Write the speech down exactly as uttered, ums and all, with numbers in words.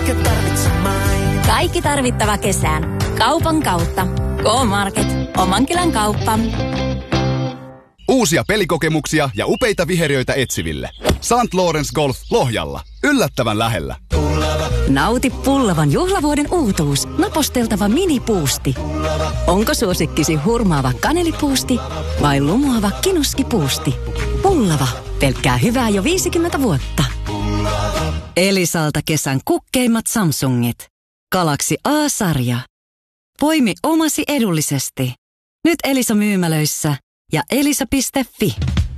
Kaikki tarvitsemai. Kaikki tarvittava kesään. Kaupan kautta. K-Market. Oman kylän kauppa. Uusia pelikokemuksia ja upeita viheriöitä etsiville. Saint Lawrence Golf Lohjalla. Yllättävän lähellä. Nauti Pullavan juhlavuoden uutuus. Naposteltava minipuusti. Onko suosikkisi hurmaava kanelipuusti vai lumoava kinuskipuusti? Pullava. Pelkkää hyvää jo viisikymmentä vuotta. Elisalta kesän kukkeimmat Samsungit. Galaxy A-sarja. Poimi omasi edullisesti. Nyt Elisa myymälöissä ja elisa piste fi.